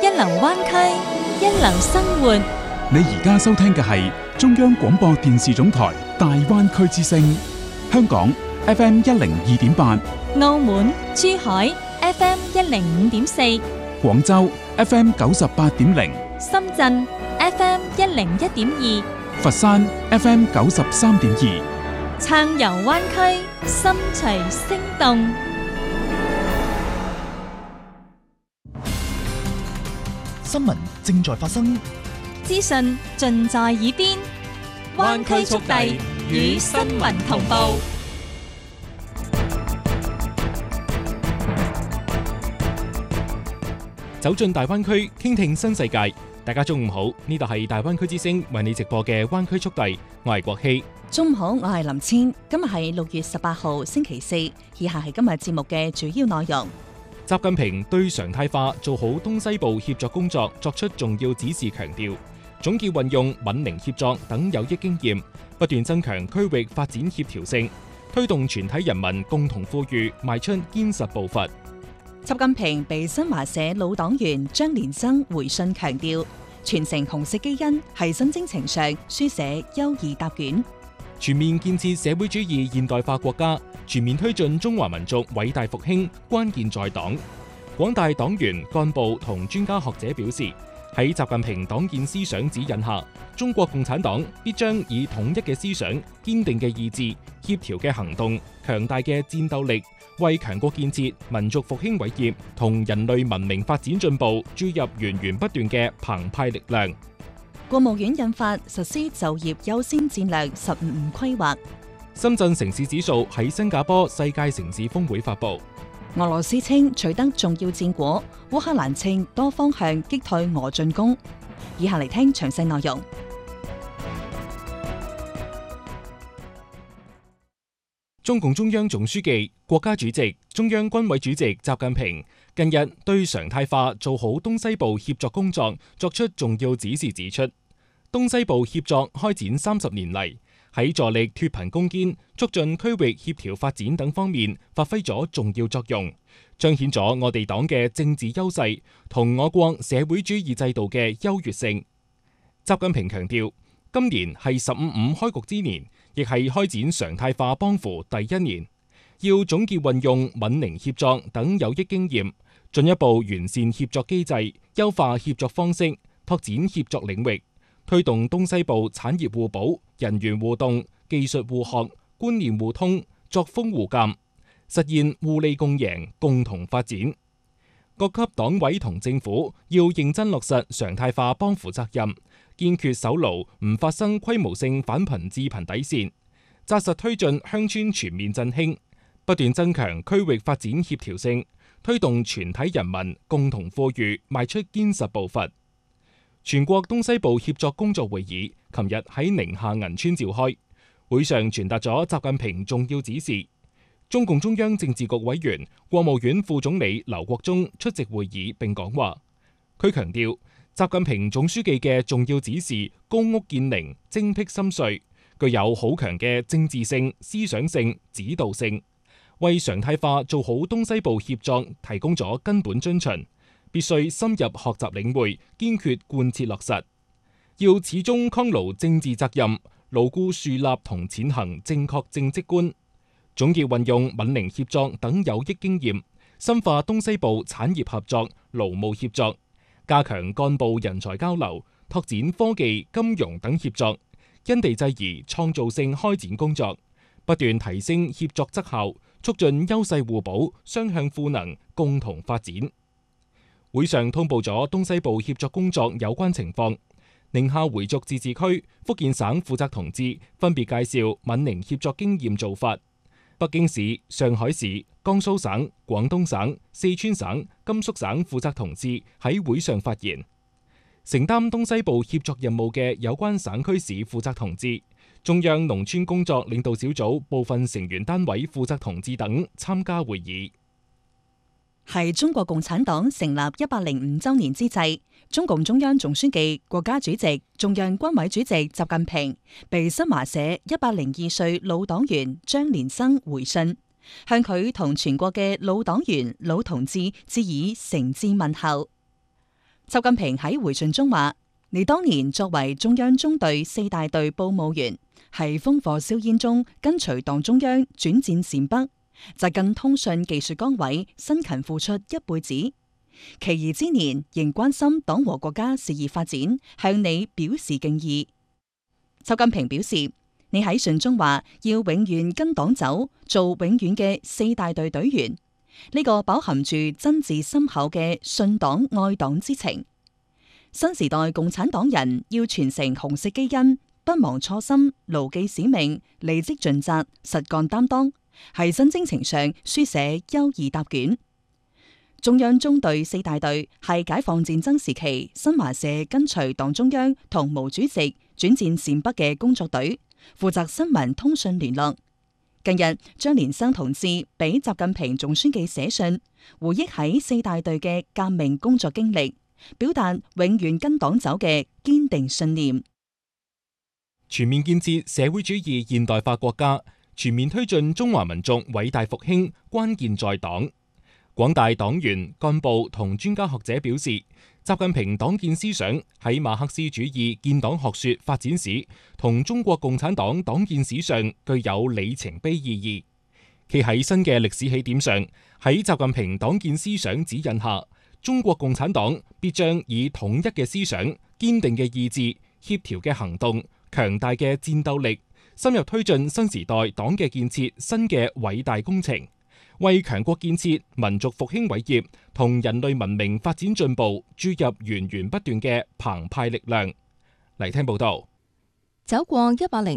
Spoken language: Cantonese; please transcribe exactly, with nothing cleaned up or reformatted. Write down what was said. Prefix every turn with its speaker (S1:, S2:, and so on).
S1: 一流灣區，一流生活。
S2: 你而家收聽嘅係中央廣播電視總台大灣區之聲，香港 F M 一零二點八，
S1: 澳門、珠海 F M 一零五點四，
S2: 廣州 F M 九十八點零，
S1: 深圳 F M 一零一點二，
S2: 佛山 F M 九十三點二。
S1: 暢遊灣區，心隨聲動。
S3: 新聞正在發生，
S1: 資訊盡在耳邊，灣區速遞與新聞同步。
S4: 走進大灣區，傾聽新世界。大家中午好，呢度係大灣區之聲為你直播嘅灣區速遞，我係國希。
S5: 中午好，我係林千。今日係六月十八號星期四，以下係今日節目嘅主要內容。
S4: 習近平對常態化做好東西部協作工作作出重要指示，強調總結運用閩寧協作等有益經驗，不斷增強區域發展協調性，推動全體人民共同富裕邁出堅實步伐。
S5: 習近平被新華社老黨員張連生回信強調，傳承紅色基因係新征程上書寫優異答卷，
S4: 全面建設社會主義現代化國家，全面推進中華民族偉大復興，關鍵在黨。廣大黨員幹部同專家學者表示，喺習近平黨建思想指引下，中國共產黨必將以統一嘅思想、堅定嘅意志、協調嘅行動、強大嘅戰鬥力，為強國建設、民族復興偉業同人類文明發展進步注入源源不斷嘅澎湃力量。
S5: 國務院印發實施就業優先戰略十五五規劃。
S4: 深圳城市指數喺新加坡世界城市峰會發布。
S5: 俄羅斯稱取得重要戰果，烏克蘭稱多方向擊退俄進攻。以下嚟聽詳細內容。
S4: 中共中央總書記、國家主席、中央軍委主席習近平近日對常態化做好東西部協作工作作出重要指示，指出東西部協作開展三十年嚟，喺助力脫貧攻堅、促進區域協調發展等方面發揮咗重要作用，彰顯咗我哋黨嘅政治優勢同我國社會主義制度嘅優越性。習近平強調，今年係十五五開局之年，亦係開展常態化幫扶第一年，要總結運用閩寧協作等有益經驗，進一步完善協作機制，優化協作方式，拓展協作領域，推動東西部產業互補、人員互動、技術互學、觀念互通、作風互鑒，實現互利共贏、共同發展。各級黨委同政府要認真落實常態化幫扶責任，堅決守牢唔發生規模性反貧致貧底線，紮實推進鄉村全面振興，不斷增強區域發展協調性，推動全體人民共同富裕邁出堅實步伐。全國東西部協作工作會議琴日喺寧夏銀川召開，會上傳達咗習近平重要指示。中共中央政治局委員、國務院副總理劉國中出席會議並講話。佢強調，習近平總書記嘅重要指示高屋建瓴、精闢深邃，具有好強嘅政治性、思想性、指導性，為常態化做好東西部協作提供咗根本遵循。必須深入學習領會，堅決貫徹落實。要始終抗牢政治責任，牢固樹立同踐行正確政績觀，總結運用閩寧協作等有益經驗，深化東西部產業合作、勞務協作，加強幹部人才交流，拓展科技、金融等協作，因地制宜創造性開展工作，不斷提升協作績效，促進優勢互補、雙向賦能，共同發展。會上通報咗東西部協作工作有關情況，寧夏回族自治區、福建省負責同志分別介紹閩寧協作經驗做法。北京市、上海市、江蘇省、廣東省、四川省、甘肅省負責同志喺會上發言。承擔東西部協作任務嘅有關省區市負責同志、中央農村工作領導小組部分成員單位負責同志等參加會議。
S5: 係中國共產黨成立一百零五週年之際，中共中央總書記、國家主席、中央軍委主席習近平被新華社一百零二歲老黨員張連生回信，向佢同全國嘅老黨員、老同志致以誠摯問候。 習近平喺回信中話：你當年作為中央中隊四大隊報務員，喺烽火硝煙中跟隨黨中央轉戰陝北，扎根通訊技術崗位，辛勤付出一輩子。其義之年仍關心黨和國家事業發展，向你表示敬意。習近平表示，你喺信中話要永遠跟黨走，做永遠嘅四大隊隊員。呢個飽含住真摯深厚嘅信黨愛黨之情。新時代共產黨人要傳承紅色基因，不忘初心，牢記使命，履職盡責，實幹擔當，喺新征程上書寫優異答卷。中央中隊四大隊係解放戰爭時期新華社跟隨黨中央同毛主席轉戰陝北嘅工作隊，負責新聞通訊聯絡。近日，張連生同志俾習近平總書記寫信，回憶喺四大隊嘅革命工作經歷，表達永遠跟黨走嘅堅定信念。
S4: 全面建設社會主義現代化國家，全面推進中華民族偉大復興，關鍵在黨。廣大黨員、幹部同專家學者表示，習近平黨建思想喺馬克思主義建黨學說發展史同中國共產黨黨建史上具有里程碑意義。企喺新嘅歷史起點上，喺習近平黨建思想指引下，中國共產黨必將以統一嘅思想、堅定嘅意志、協調嘅行動、強大嘅戰鬥力，深入推進新時代黨嘅建設新嘅偉大工程，為強國建設、民族復興偉業同人類文明發展進步注入源源不斷嘅澎湃力量。嚟聽報道。
S6: 走過一百零